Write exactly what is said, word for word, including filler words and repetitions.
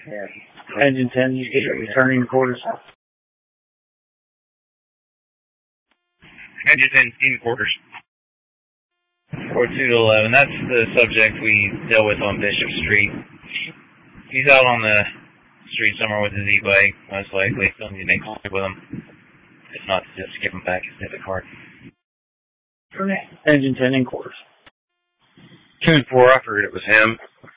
Yeah. Engine ten, you get your returning quarters. Engine ten, in quarters. four two to eleven. That's the subject we dealt with on Bishop Street. He's out on the street somewhere with his e-bike, most likely. Still need to make contact with him. If not, just skip him back and hit the card. Engine ten, in quarters. two four, I figured it was him.